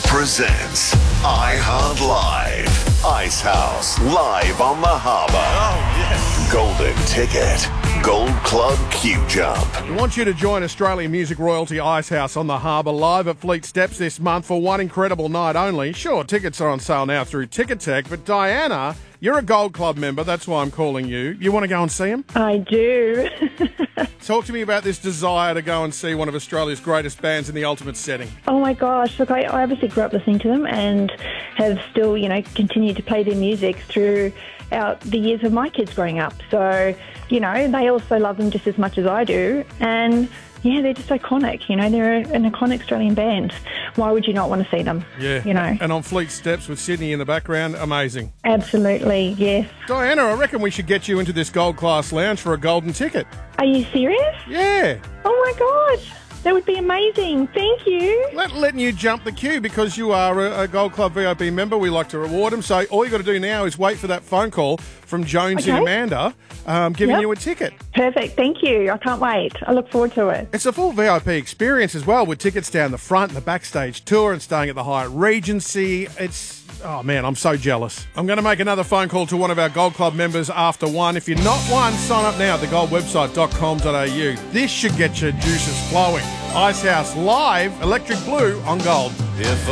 presents iHeart Live. Icehouse live on the harbour. Oh, yes. Golden Ticket. Gold Club Q Jump. We want you to join Australian music royalty Icehouse on the harbour live at Fleet Steps this month for one incredible night only. Sure, tickets are on sale now through Ticketek, but Diana, you're a Gold Club member. That's why I'm calling you. You want to go and see him? I do. Talk to me about this desire to go and see one of Australia's greatest bands in the ultimate setting. Oh my gosh, look, I obviously grew up listening to them and have still, continued to play their music throughout the years of my kids growing up. So, they also love them just as much as I do. And yeah, they're just iconic. They're an iconic Australian band. Why would you not want to see them? Yeah. And on Fleet Steps with Sydney in the background, amazing. Absolutely, yes. Diana, I reckon we should get you into this Gold Class Lounge for a golden ticket. Are you serious? Yeah. Oh my gosh. That would be amazing. Thank you. Letting you jump the queue because you are a Gold Club VIP member. We like to reward them. So all you got to do now is wait for that phone call from Jonesy and Amanda giving you a ticket. Perfect. Thank you. I can't wait. I look forward to it. It's a full VIP experience as well with tickets down the front and the backstage tour and staying at the Hyatt Regency. Oh, man, I'm so jealous. I'm going to make another phone call to one of our Gold Club members after one. If you're not one, sign up now at thegoldwebsite.com.au. This should get your juices flowing. Icehouse live, Electric Blue on Gold.